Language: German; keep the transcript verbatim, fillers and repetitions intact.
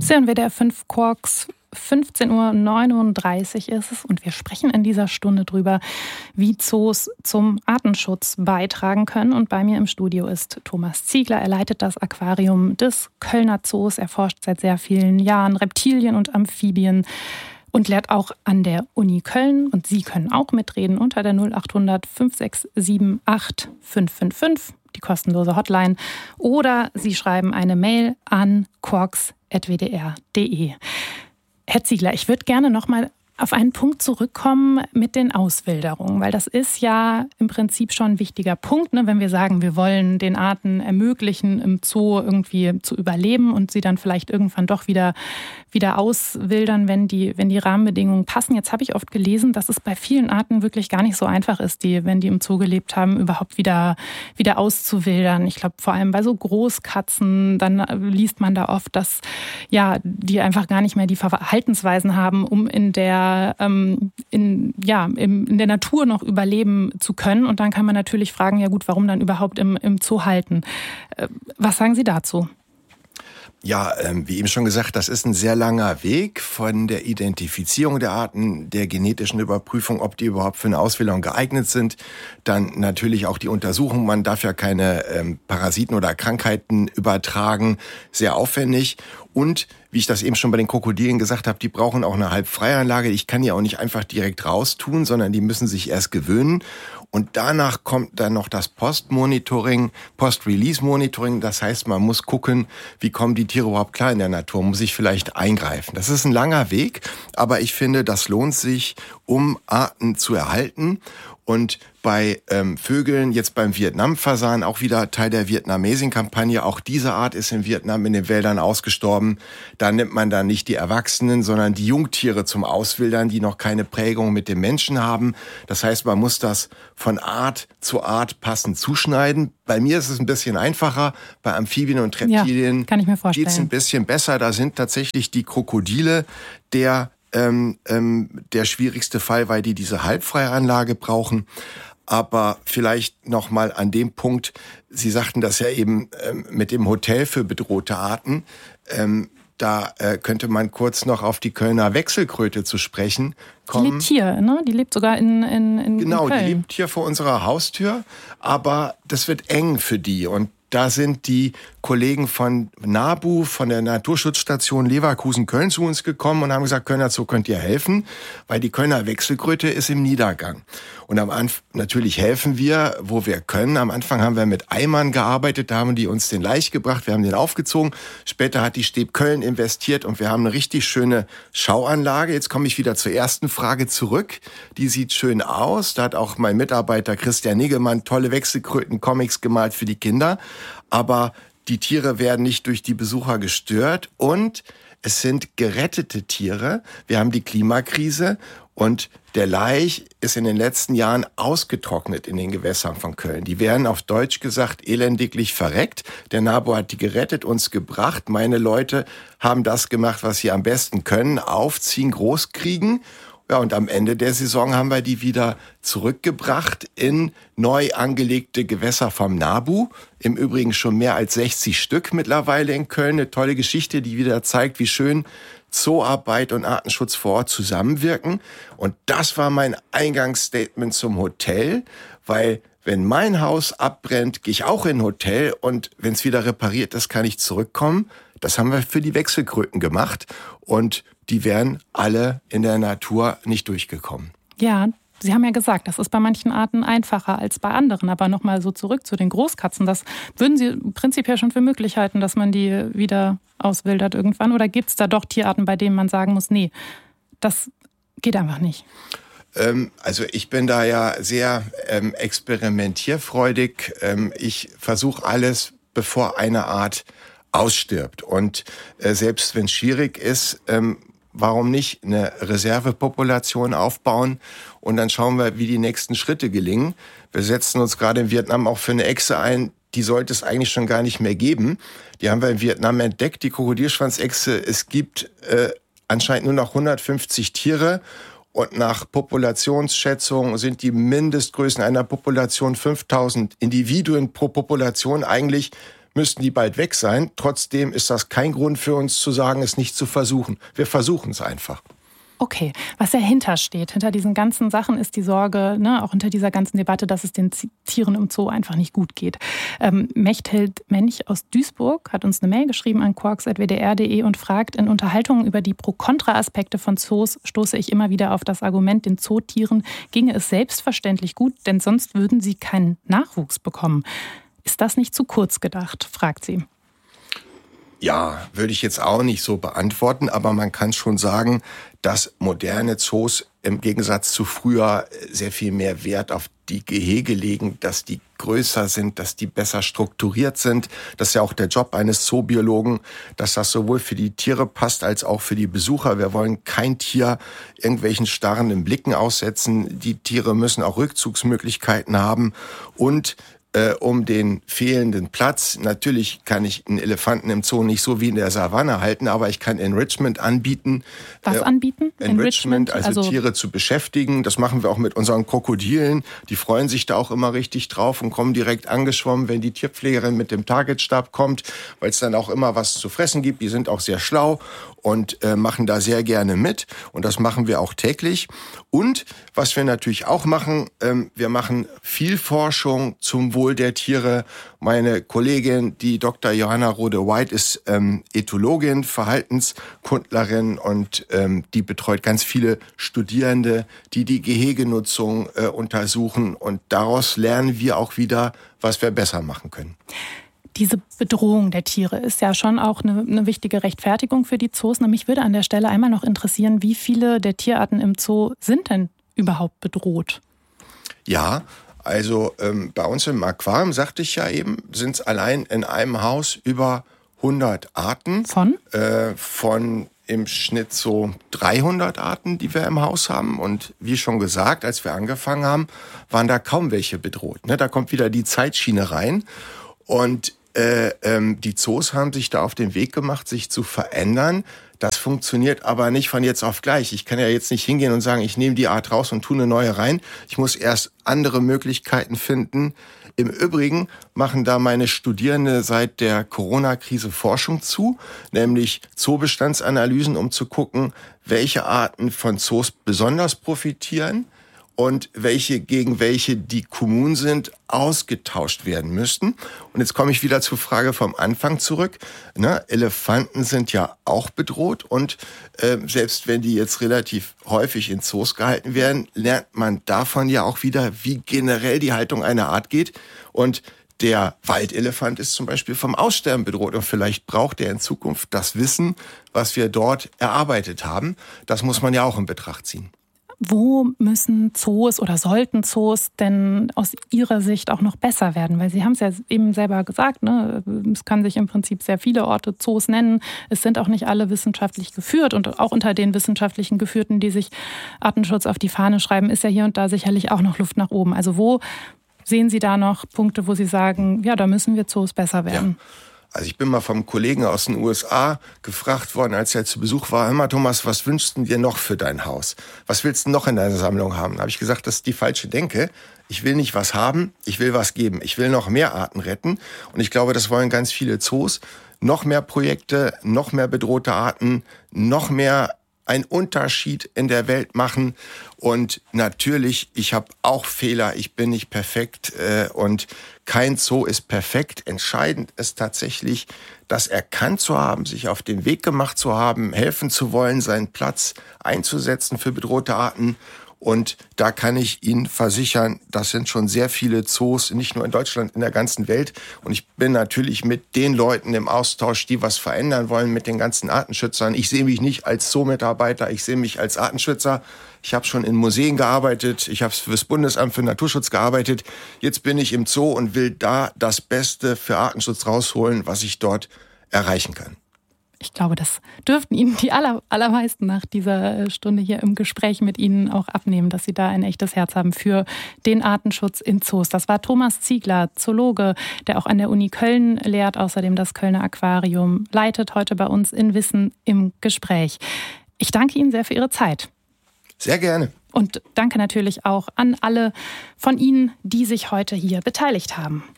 C N W D R fünf Quarks, fünfzehn Uhr neununddreißig ist es und wir sprechen in dieser Stunde drüber, wie Zoos zum Artenschutz beitragen können. Und bei mir im Studio ist Thomas Ziegler. Er leitet das Aquarium des Kölner Zoos. Er forscht seit sehr vielen Jahren Reptilien und Amphibien und lehrt auch an der Uni Köln. Und Sie können auch mitreden unter der null acht hundert fünf sechs sieben acht fünf fünf fünf, die kostenlose Hotline. Oder Sie schreiben eine Mail an quarks at w d r punkt d e. Herr Ziegler, ich würde gerne noch mal auf einen Punkt zurückkommen mit den Auswilderungen, weil das ist ja im Prinzip schon ein wichtiger Punkt, ne? Wenn wir sagen, wir wollen den Arten ermöglichen, im Zoo irgendwie zu überleben und sie dann vielleicht irgendwann doch wieder, wieder auswildern, wenn die, wenn die Rahmenbedingungen passen. Jetzt habe ich oft gelesen, dass es bei vielen Arten wirklich gar nicht so einfach ist, die, wenn die im Zoo gelebt haben, überhaupt wieder, wieder auszuwildern. Ich glaube, vor allem bei so Großkatzen, dann liest man da oft, dass ja, die einfach gar nicht mehr die Verhaltensweisen haben, um in der In, ja, in der Natur noch überleben zu können. Und dann kann man natürlich fragen, ja gut, warum dann überhaupt im, im Zoo halten? Was sagen Sie dazu? Ja, ähm, wie eben schon gesagt, das ist ein sehr langer Weg von der Identifizierung der Arten, der genetischen Überprüfung, ob die überhaupt für eine Auswilderung geeignet sind. Dann natürlich auch die Untersuchung, man darf ja keine ähm, Parasiten oder Krankheiten übertragen, sehr aufwendig. Und wie ich das eben schon bei den Krokodilen gesagt habe, die brauchen auch eine Halbfreianlage. Ich kann die auch nicht einfach direkt raustun, sondern die müssen sich erst gewöhnen. Und danach kommt dann noch das Post-Monitoring, Post-Release-Monitoring. Das heißt, man muss gucken, wie kommen die Tiere überhaupt klar in der Natur? Muss ich vielleicht eingreifen? Das ist ein langer Weg, aber ich finde, das lohnt sich, um Arten zu erhalten. Und bei ähm, Vögeln, jetzt beim Vietnam-Fasan, auch wieder Teil der Vietnamesien-Kampagne. Auch diese Art ist in Vietnam in den Wäldern ausgestorben. Da nimmt man dann nicht die Erwachsenen, sondern die Jungtiere zum Auswildern, die noch keine Prägung mit dem Menschen haben. Das heißt, man muss das von Art zu Art passend zuschneiden. Bei mir ist es ein bisschen einfacher. Bei Amphibien und Reptilien ja, kann ich mir vorstellen. Geht's ein bisschen besser. Da sind tatsächlich die Krokodile der Ähm, ähm, der schwierigste Fall, weil die diese Halbfreianlage brauchen. Aber vielleicht noch mal an dem Punkt, Sie sagten das ja eben ähm, mit dem Hotel für bedrohte Arten. Ähm, da äh, könnte man kurz noch auf die Kölner Wechselkröte zu sprechen kommen. Die lebt hier, ne? Die lebt sogar in, in, in Genau, in Köln. Die lebt hier vor unserer Haustür. Aber das wird eng für die. Und da sind die Kollegen von NABU, von der Naturschutzstation Leverkusen-Köln zu uns gekommen und haben gesagt, Kölner Zoo, könnt ihr helfen? Weil die Kölner Wechselkröte ist im Niedergang. Und am Anfang, natürlich helfen wir, wo wir können. Am Anfang haben wir mit Eimern gearbeitet, da haben die uns den Laich gebracht, wir haben den aufgezogen. Später hat die Stäb Köln investiert und wir haben eine richtig schöne Schauanlage. Jetzt komme ich wieder zur ersten Frage zurück. Die sieht schön aus. Da hat auch mein Mitarbeiter Christian Niggemann tolle Wechselkröten-Comics gemalt für die Kinder. Aber die Tiere werden nicht durch die Besucher gestört und es sind gerettete Tiere. Wir haben die Klimakrise und der Laich ist in den letzten Jahren ausgetrocknet in den Gewässern von Köln. Die wären auf Deutsch gesagt elendiglich verreckt. Der NABU hat die gerettet, uns gebracht. Meine Leute haben das gemacht, was sie am besten können. Aufziehen, großkriegen. Ja, und am Ende der Saison haben wir die wieder zurückgebracht in neu angelegte Gewässer vom NABU. Im Übrigen schon mehr als sechzig Stück mittlerweile in Köln. Eine tolle Geschichte, die wieder zeigt, wie schön Zooarbeit und Artenschutz vor Ort zusammenwirken. Und das war mein Eingangsstatement zum Hotel, weil wenn mein Haus abbrennt, gehe ich auch in ein Hotel und wenn es wieder repariert ist, kann ich zurückkommen. Das haben wir für die Wechselkröten gemacht und die wären alle in der Natur nicht durchgekommen. Ja, Sie haben ja gesagt, das ist bei manchen Arten einfacher als bei anderen. Aber nochmal so zurück zu den Großkatzen. Das würden Sie prinzipiell schon für möglich halten, dass man die wieder auswildert irgendwann? Oder gibt es da doch Tierarten, bei denen man sagen muss, nee, das geht einfach nicht? Ähm, also ich bin da ja sehr ähm, experimentierfreudig. Ähm, ich versuche alles, bevor eine Art ausstirbt. Und äh, selbst wenn es schwierig ist, ähm, warum nicht eine Reservepopulation aufbauen und dann schauen wir, wie die nächsten Schritte gelingen. Wir setzen uns gerade in Vietnam auch für eine Echse ein, die sollte es eigentlich schon gar nicht mehr geben. Die haben wir in Vietnam entdeckt, die Krokodilschwanzechse. Es gibt äh, anscheinend nur noch hundertfünfzig Tiere und nach Populationsschätzungen sind die Mindestgrößen einer Population fünftausend Individuen pro Population. Eigentlich müssten die bald weg sein. Trotzdem ist das kein Grund für uns zu sagen, es nicht zu versuchen. Wir versuchen es einfach. Okay, was dahinter steht, hinter diesen ganzen Sachen ist die Sorge, ne, auch hinter dieser ganzen Debatte, dass es den Tieren im Zoo einfach nicht gut geht. Ähm, Mechthild Mench aus Duisburg hat uns eine Mail geschrieben an quarks at w d r punkt d e und fragt, in Unterhaltungen über die Pro-Kontra-Aspekte von Zoos stoße ich immer wieder auf das Argument, den Zootieren ginge es selbstverständlich gut, denn sonst würden sie keinen Nachwuchs bekommen. Ist das nicht zu kurz gedacht, fragt sie. Ja, würde ich jetzt auch nicht so beantworten, aber man kann schon sagen, dass moderne Zoos im Gegensatz zu früher sehr viel mehr Wert auf die Gehege legen, dass die größer sind, dass die besser strukturiert sind. Das ist ja auch der Job eines Zoobiologen, dass das sowohl für die Tiere passt als auch für die Besucher. Wir wollen kein Tier irgendwelchen starrenden Blicken aussetzen. Die Tiere müssen auch Rückzugsmöglichkeiten haben und Äh, um den fehlenden Platz. Natürlich kann ich einen Elefanten im Zoo nicht so wie in der Savanne halten, aber ich kann Enrichment anbieten. Was äh, anbieten? Enrichment, also, also Tiere zu beschäftigen. Das machen wir auch mit unseren Krokodilen. Die freuen sich da auch immer richtig drauf und kommen direkt angeschwommen, wenn die Tierpflegerin mit dem Targetstab kommt, weil es dann auch immer was zu fressen gibt. Die sind auch sehr schlau und äh, machen da sehr gerne mit. Und das machen wir auch täglich. Und was wir natürlich auch machen, ähm, wir machen viel Forschung zum Wohl der Tiere. Meine Kollegin, die Doktor Johanna Rode-White, ist ähm, Ethologin, Verhaltenskundlerin und ähm, die betreut ganz viele Studierende, die die Gehegenutzung äh, untersuchen. Und daraus lernen wir auch wieder, was wir besser machen können. Diese Bedrohung der Tiere ist ja schon auch eine, eine wichtige Rechtfertigung für die Zoos. Mich würde an der Stelle einmal noch interessieren, wie viele der Tierarten im Zoo sind denn überhaupt bedroht? Ja, also ähm, bei uns im Aquarium, sagte ich ja eben, sind es allein in einem Haus über hundert Arten. Von? Äh, von im Schnitt so dreihundert Arten, die wir im Haus haben. Und wie schon gesagt, als wir angefangen haben, waren da kaum welche bedroht. Ne? Da kommt wieder die Zeitschiene rein. Und Äh, ähm, die Zoos haben sich da auf den Weg gemacht, sich zu verändern. Das funktioniert aber nicht von jetzt auf gleich. Ich kann ja jetzt nicht hingehen und sagen, ich nehme die Art raus und tue eine neue rein. Ich muss erst andere Möglichkeiten finden. Im Übrigen machen da meine Studierende seit der Corona-Krise Forschung zu, nämlich Zoobestandsanalysen, um zu gucken, welche Arten von Zoos besonders profitieren und welche gegen welche die Kommunen sind, ausgetauscht werden müssten. Und jetzt komme ich wieder zur Frage vom Anfang zurück. Ne? Elefanten sind ja auch bedroht und äh, selbst wenn die jetzt relativ häufig in Zoos gehalten werden, lernt man davon ja auch wieder, wie generell die Haltung einer Art geht. Und der Waldelefant ist zum Beispiel vom Aussterben bedroht und vielleicht braucht er in Zukunft das Wissen, was wir dort erarbeitet haben. Das muss man ja auch in Betracht ziehen. Wo müssen Zoos oder sollten Zoos denn aus Ihrer Sicht auch noch besser werden? Weil Sie haben es ja eben selber gesagt, ne? Es kann sich im Prinzip sehr viele Orte Zoos nennen. Es sind auch nicht alle wissenschaftlich geführt. Und auch unter den wissenschaftlichen Geführten, die sich Artenschutz auf die Fahne schreiben, ist ja hier und da sicherlich auch noch Luft nach oben. Also wo sehen Sie da noch Punkte, wo Sie sagen, ja, da müssen wir Zoos besser werden? Ja. Also ich bin mal vom Kollegen aus den U S A gefragt worden, als er zu Besuch war, hör mal Thomas, was wünschst du dir noch für dein Haus? Was willst du noch in deiner Sammlung haben? Da habe ich gesagt, das ist die falsche Denke. Ich will nicht was haben, ich will was geben. Ich will noch mehr Arten retten. Und ich glaube, das wollen ganz viele Zoos. Noch mehr Projekte, noch mehr bedrohte Arten, noch mehr einen Unterschied in der Welt machen. Und natürlich, ich habe auch Fehler, ich bin nicht perfekt äh, und kein Zoo ist perfekt. Entscheidend ist tatsächlich, das erkannt zu haben, sich auf den Weg gemacht zu haben, helfen zu wollen, seinen Platz einzusetzen für bedrohte Arten. Und da kann ich Ihnen versichern, das sind schon sehr viele Zoos, nicht nur in Deutschland, in der ganzen Welt. Und ich bin natürlich mit den Leuten im Austausch, die was verändern wollen, mit den ganzen Artenschützern. Ich sehe mich nicht als Zoo-Mitarbeiter, ich sehe mich als Artenschützer. Ich habe schon in Museen gearbeitet, ich habe fürs Bundesamt für Naturschutz gearbeitet. Jetzt bin ich im Zoo und will da das Beste für Artenschutz rausholen, was ich dort erreichen kann. Ich glaube, das dürften Ihnen die aller, allermeisten nach dieser Stunde hier im Gespräch mit Ihnen auch abnehmen, dass Sie da ein echtes Herz haben für den Artenschutz in Zoos. Das war Thomas Ziegler, Zoologe, der auch an der Uni Köln lehrt, außerdem das Kölner Aquarium leitet, heute bei uns in Wissen im Gespräch. Ich danke Ihnen sehr für Ihre Zeit. Sehr gerne. Und danke natürlich auch an alle von Ihnen, die sich heute hier beteiligt haben.